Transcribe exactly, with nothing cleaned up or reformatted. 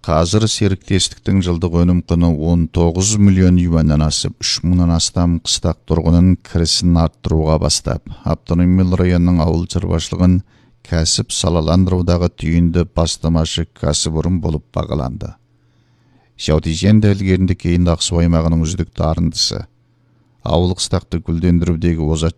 Қазір серіктестіктің жылдық өнім құны он тоғыз миллион юаннан асып, үш мыңнан астам қыстақ тұрғынын кірісін арттыруға бастап, автономиялы районның ауыл шаруашылығын кәсіп салаландырудағы түйінді бастамашы кәсіпорын болып бағаланды. Шаутижен дәлгерінде кейін Ақсу аймағының үздік дарындысы, ауыл қыстақты гүлдендірудегі озат